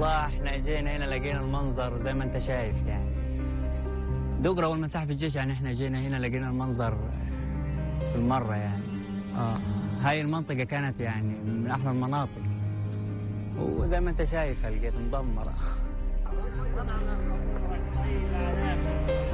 والله احنا جينا هنا لقينا المنظر زي ما انت شايف يعني. دغري اول ما انسحب الجيش يعني احنا جينا هنا لقينا المنظر بالمره يعني. هاي المنطقه كانت يعني من احلى المناطق، وزي ما انت شايف لقيت مدمره.